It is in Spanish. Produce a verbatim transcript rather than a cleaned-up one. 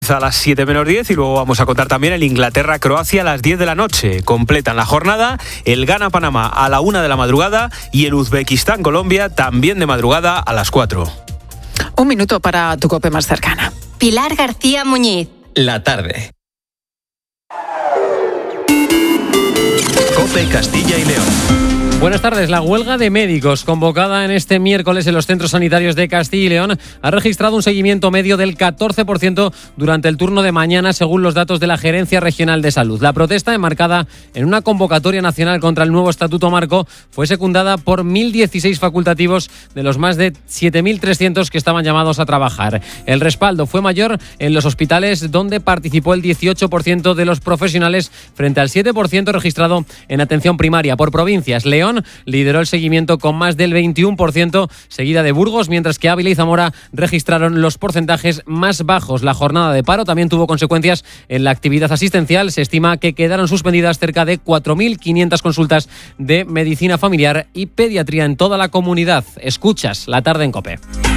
Madrid a las siete menos diez y luego vamos a contar también el Inglaterra-Croacia a las diez de la noche. Completan la jornada el Ghana-Panamá a la una de la madrugada y el Uzbekistán-Colombia también de madrugada a las cuatro. Un minuto para tu COPE más cercana. Pilar García Muñiz. La tarde. COPE Castilla y León. Buenas tardes. La huelga de médicos convocada en este miércoles en los centros sanitarios de Castilla y León ha registrado un seguimiento medio del catorce por ciento durante el turno de mañana, según los datos de la Gerencia Regional de Salud. La protesta, enmarcada en una convocatoria nacional contra el nuevo Estatuto Marco, fue secundada por mil dieciséis facultativos de los más de siete mil trescientos que estaban llamados a trabajar. El respaldo fue mayor en los hospitales, donde participó el dieciocho por ciento de los profesionales frente al siete por ciento registrado en atención primaria. Por provincias, León lideró el seguimiento con más del veintiuno por ciento, seguida de Burgos, mientras que Ávila y Zamora registraron los porcentajes más bajos. La jornada de paro también tuvo consecuencias en la actividad asistencial. Se estima que quedaron suspendidas cerca de cuatro mil quinientas consultas de medicina familiar y pediatría en toda la comunidad. Escuchas La Tarde en COPE.